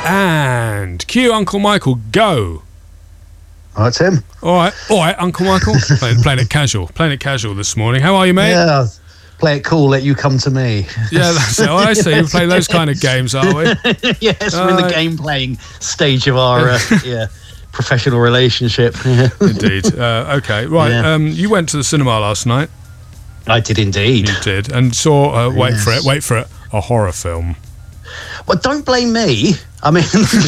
And cue Uncle Michael, go. All right, Tim. All right, Uncle Michael. playing it casual this morning. How are you, mate? Yeah, play it cool, let you come to me. Yeah, that's it. I see. We play those kind of games, are we? Yes, we're in the game-playing stage of our professional relationship. Indeed. Okay, right. Yeah. You went to the cinema last night. I did indeed. You did, and saw, wait for it, a horror film. Well, don't blame me. I mean,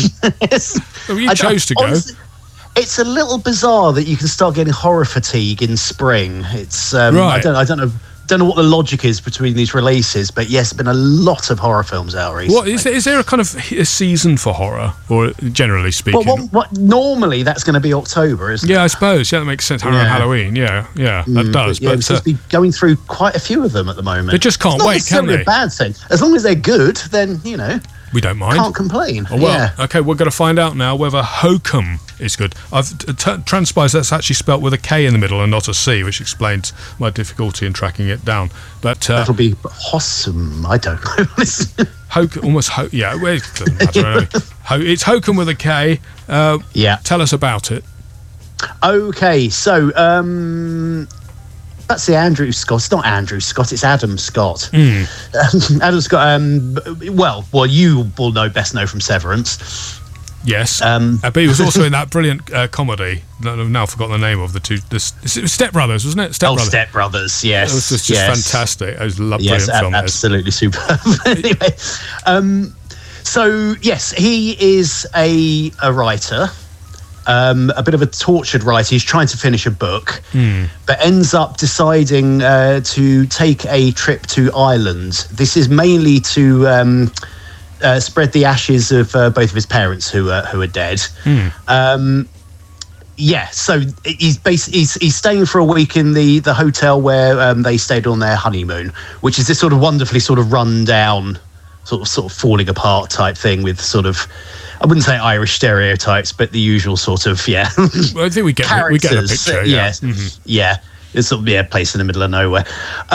you chose to go. Honestly, it's a little bizarre that you can start getting horror fatigue in spring. It's right. I don't know what the logic is between these releases, but yes, been a lot of horror films out recently. What is there a kind of a season for horror, or generally speaking? Well, what normally that's going to be October, isn't it? Yeah, I suppose. Yeah, that makes sense. Halloween. Yeah, that does. But seems to be going through quite a few of them at the moment. They just can't wait, can they? It's not necessarily a bad thing. As long as they're good, then we don't mind. Can't complain. Oh, well, okay, we're going to find out now whether Hokum is good. I've transpires that's actually spelt with a K in the middle and not a C, which explains my difficulty in tracking it down. But that'll be Hossum. I don't know. Hokum, yeah. It's Hokum with a K. Yeah. Tell us about it. Okay, so that's the Andrew Scott. It's not Andrew Scott. It's Adam Scott. Adam Scott. Well, you will best know from Severance. Yes, but he was also in that brilliant comedy. I've now forgotten the name of the two. It was Step Brothers, wasn't it? Step Brothers. Yes, it was just fantastic. It was a brilliant film. Absolutely superb. Anyway, so yes, he is a writer. A bit of a tortured writer. He's trying to finish a book, but ends up deciding to take a trip to Ireland. This is mainly to spread the ashes of both of his parents who are dead. So he's staying for a week in the hotel where they stayed on their honeymoon, which is this sort of wonderfully sort of run down, sort of falling apart type thing with sort of, I wouldn't say Irish stereotypes, but the usual sort of Well, I think we get a picture. Yeah, It's sort of a place in the middle of nowhere.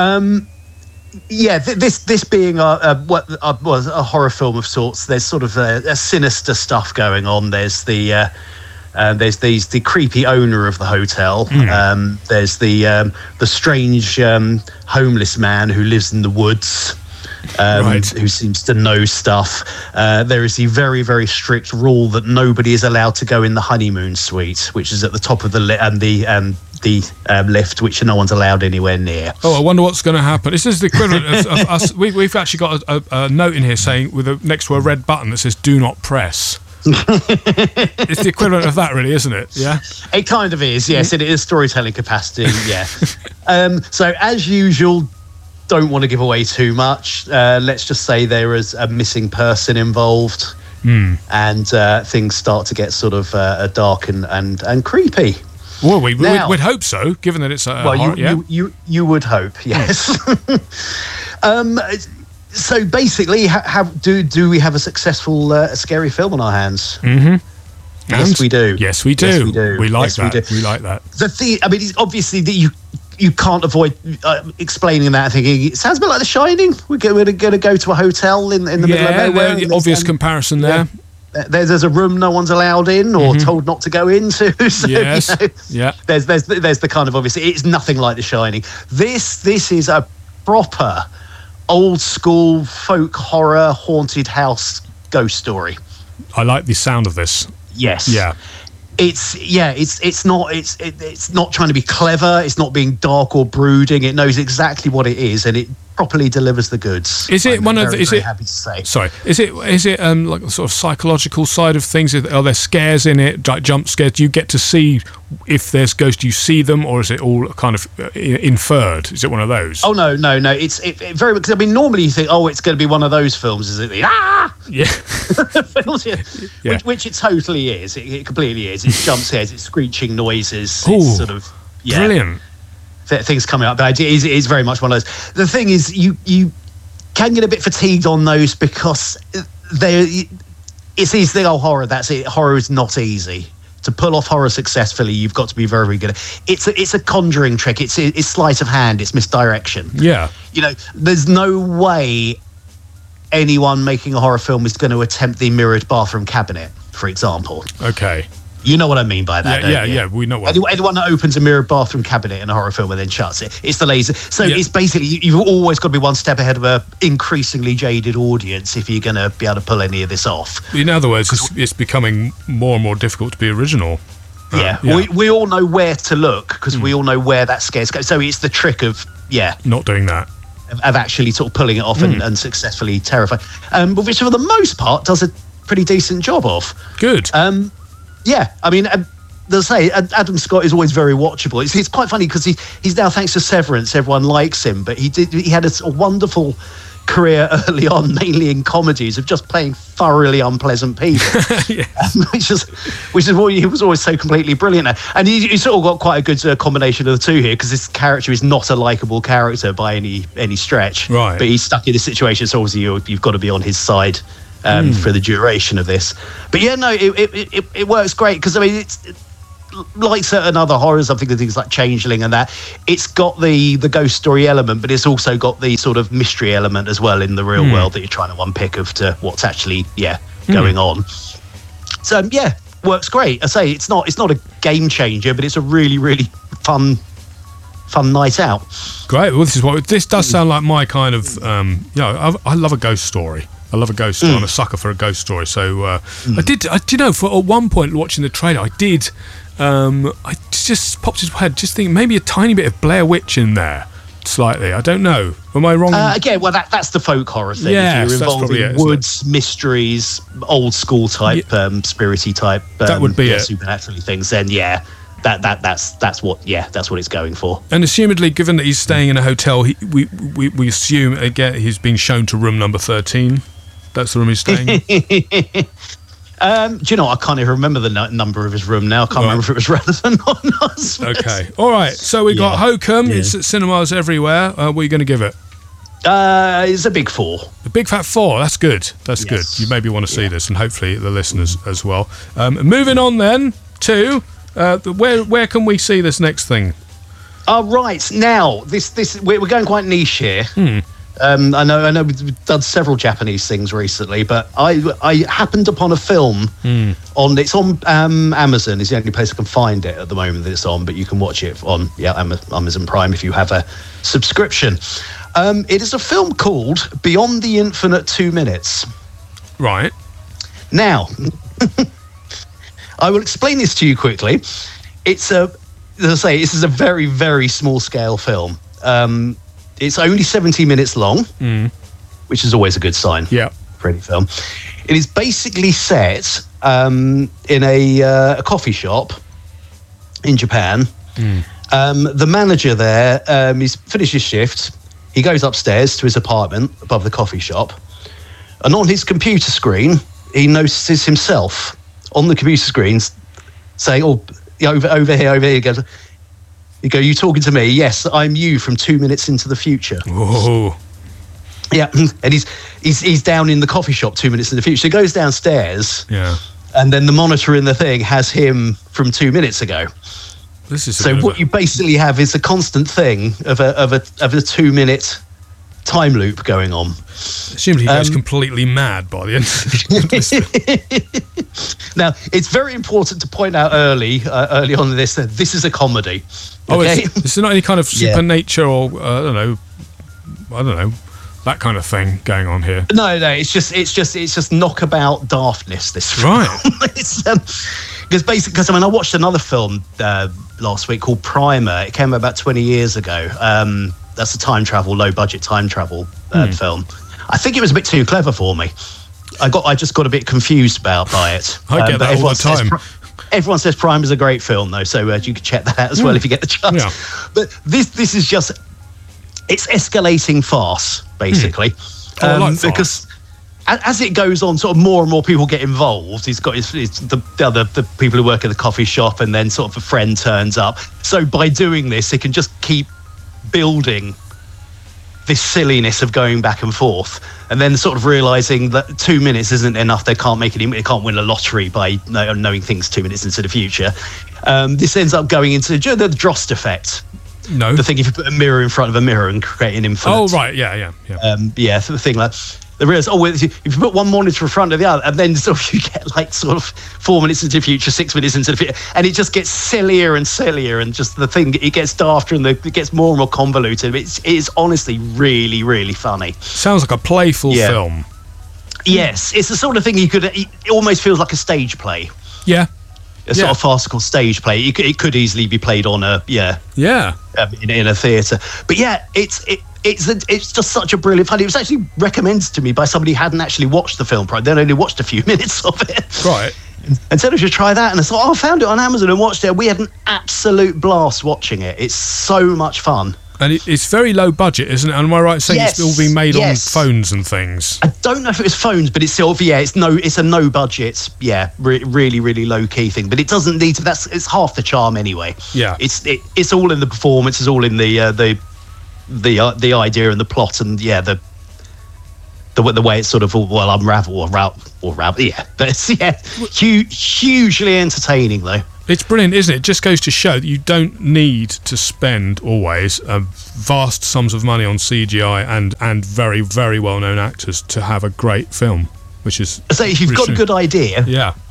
This being a horror film of sorts, there's sort of a sinister stuff going on. There's the creepy owner of the hotel. There's the strange homeless man who lives in the woods. Who seems to know stuff. There is the very, very strict rule that nobody is allowed to go in the honeymoon suite, which is at the top of the lift, which no one's allowed anywhere near. Oh, I wonder what's going to happen. This is the equivalent of us. We've actually got a note in here saying, next to a red button that says "Do not press." It's the equivalent of that, really, isn't it? Yeah, it kind of is. Yes, it is storytelling capacity. Yeah. So as usual, don't want to give away too much. Let's just say there is a missing person involved, and things start to get sort of dark and creepy. Well, we'd hope so, given that it's you would hope, yes. So basically, do we have a successful scary film on our hands? Yes, we do. Yes, we do. Yes, we do. We like that. We like that. It's obviously that you can't avoid explaining that, thinking it sounds a bit like The Shining. We're going to go to a hotel in the middle of nowhere. The obvious comparison there. There's a room no one's allowed in or told not to go into. So, yes. There's the kind of, obviously it's nothing like The Shining. This is a proper old school folk horror haunted house ghost story. I like the sound of this. Yes. Yeah. It's not trying to be clever. It's not being dark or brooding. It knows exactly what it is, and it properly delivers the goods. Is it happy to say? Sorry, is it like a sort of psychological side of things? Are there scares in it, like jump scares? Do you get to see if there's ghosts? Do you see them, or is it all kind of inferred? Is it one of those? Oh no! It's very, because I mean normally you think, oh, it's going to be one of those films, is it? Films, which it totally is. It completely is. It's jump scares. It's screeching noises. Ooh, it's sort of brilliant. Things coming up, but it is very much one of those. The thing is, you can get a bit fatigued on those because it's easy to think, oh, horror, that's it. Horror is not easy. To pull off horror successfully, you've got to be very, very good. It's a conjuring trick. It's sleight of hand. It's misdirection. Yeah. There's no way anyone making a horror film is going to attempt the mirrored bathroom cabinet, for example. Okay. You know what I mean by that, yeah, we know what. Anyone that opens a mirrored bathroom cabinet in a horror film and then shuts it, it's the laser. So it's basically, you've always got to be one step ahead of a increasingly jaded audience if you're going to be able to pull any of this off. In other words, it's becoming more and more difficult to be original. We all know where to look because we all know where that scare's going. So it's the trick of, not doing that. Of actually sort of pulling it off and successfully terrifying. But which for the most part does a pretty decent job of. Good. Yeah, I mean, as I say, Adam Scott is always very watchable. It's quite funny because he's now, thanks to Severance, everyone likes him. But he had a wonderful career early on, mainly in comedies, of just playing thoroughly unpleasant people, which is what he was always so completely brilliant at. And he sort of got quite a good combination of the two here, because this character is not a likable character by any stretch, right? But he's stuck in a situation, so obviously you've got to be on his side for the duration of this. But it works great, because I mean it's like certain other horrors. I think the things like Changeling and that, it's got the ghost story element, but it's also got the sort of mystery element as well in the real world that you're trying to unpick of to what's actually going on. So works great. I say it's not a game changer, but it's a really, really fun night out. Great. Well, this does sound like my kind of I love a ghost story. I'm a sucker for a ghost story. So I did. For at one point watching the trailer, I just popped into my head, just thinking maybe a tiny bit of Blair Witch in there, slightly. I don't know. Am I wrong? Again, well, that's the folk horror thing. Yes, if you're involved in woods, mysteries, old school type, spirity type, that would be supernaturally things. Then that's what it's going for. And assumedly, given that he's staying in a hotel, we assume again he's been shown to room number 13. That's the room he's staying in. Do you know, I can't even remember the number of his room now. I can't remember if it was relevant or not. Okay. All right. So we got Hokum. It's at cinemas everywhere. What are you going to give it? It's a big 4. A big fat 4. That's good. That's good. You maybe want to see this, and hopefully the listeners as well. Moving on then to where can we see this next thing? Right. Now, this we're going quite niche here. I know we've done several Japanese things recently, but I happened upon a film it's on Amazon. It's the only place I can find it at the moment that it's on, but you can watch it on Amazon Prime if you have a subscription. It is a film called Beyond the Infinite 2 Minutes. Right. Now, I will explain this to you quickly. As I say, this is a very, very small scale film. It's only 70 minutes long, which is always a good sign for any film. It is basically set in a coffee shop in Japan. The manager there, he's finished his shift. He goes upstairs to his apartment above the coffee shop. And on his computer screen, he notices himself on the computer screen saying, over here, he goes... You go, you talking to me? Yes, I'm you from 2 minutes into the future. Whoa. Yeah, and he's down in the coffee shop 2 minutes in the future. So he goes downstairs, and then the monitor in the thing has him from 2 minutes ago. This is so what you basically have is a constant thing of a 2 minute time loop going on. Assuming he goes completely mad by the end. Now, it's very important to point out early on in this that this is a comedy. Okay? It's not any kind of supernature or I don't know, that kind of thing going on here. No, it's just knockabout daftness. This film. Right. Because I watched another film last week called Primer. It came out about 20 years ago. That's a low budget time travel film. I think it was a bit too clever for me. I just got a bit confused by it. I get that all the time. Everyone says Prime is a great film, though, so you can check that out as well if you get the chance. Yeah. But this is just, it's escalating fast, basically. I like fast. Because as it goes on, sort of more and more people get involved. He's got the people who work at the coffee shop, and then sort of a friend turns up. So by doing this, it can just keep building this silliness of going back and forth, and then sort of realizing that 2 minutes isn't enough. They can't win a lottery by knowing things 2 minutes into the future. This ends up going into the Drost effect. No, the thing if you put a mirror in front of a mirror and create an infinite. Oh right, yeah. The thing like. There is. If you put one monitor in front of the other, and then sort of you get like sort of 4 minutes into the future, 6 minutes into the future, and it just gets sillier and sillier, and just the thing, it gets dafter and it gets more and more convoluted. It is honestly really, really funny. Sounds like a playful film. Yes, it's the sort of thing it almost feels like a stage play. Yeah. A sort of farcical stage play. It could easily be played on in a theatre. But yeah, it's just such a brilliant fun. It was actually recommended to me by somebody who hadn't actually watched the film. They'd only watched a few minutes of it. Right. And said I should try that. And I thought, I found it on Amazon and watched it. We had an absolute blast watching it. It's so much fun. And it's very low budget, isn't it? And am I right in saying it's all being made on phones and things? I don't know if it was phones, but it's sort of, it's a no budget, really, really low key thing. But it doesn't need to. It's half the charm anyway. Yeah, it's all in the performance. It's all in the idea and the plot, and the way it's sort of unravel. Yeah, but it's hugely entertaining though. It's brilliant, isn't it? It just goes to show that you don't need to spend always vast sums of money on CGI and very, very well-known actors to have a great film, which is... So if you've got a good idea...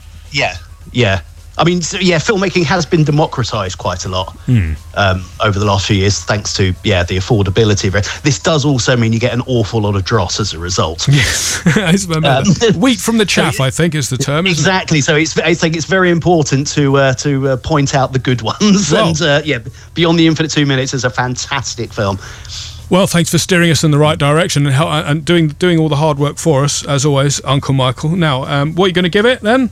Yeah. I mean, filmmaking has been democratised quite a lot over the last few years, thanks to the affordability of it. This does also mean you get an awful lot of dross as a result. Yes, wheat from the chaff, I think, is the term. Exactly. So I think it's very important to point out the good ones. Well, and Beyond the Infinite 2 Minutes is a fantastic film. Well, thanks for steering us in the right direction and doing all the hard work for us, as always, Uncle Michael. Now, what are you going to give it then?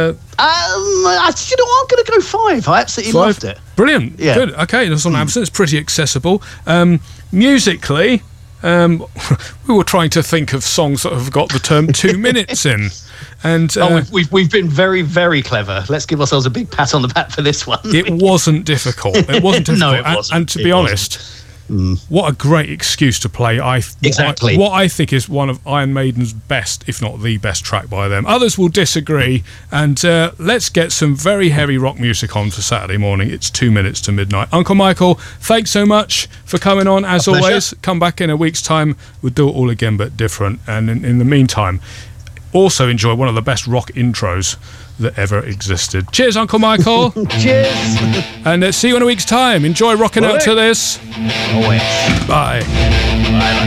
I'm going to go 5. I absolutely loved it. Brilliant. Yeah. Good. Okay, that's on Amazon. It's pretty accessible. Musically, we were trying to think of songs that have got the term 2 minutes in. And we've been very, very clever. Let's give ourselves a big pat on the back for this one. It wasn't difficult. It wasn't difficult. No, it wasn't. And to be honest... What a great excuse to play what I think is one of Iron Maiden's best, if not the best track by them. Others will disagree, and let's get some very heavy rock music on for Saturday morning. It's 2 minutes to midnight. Uncle Michael, thanks so much for coming on, as always. Come back in a week's time. We'll do it all again, but different. And in the meantime, also enjoy one of the best rock intros that ever existed. Cheers, Uncle Michael. Cheers. And see you in a week's time. Enjoy rocking out to this. Always. Bye. Bye.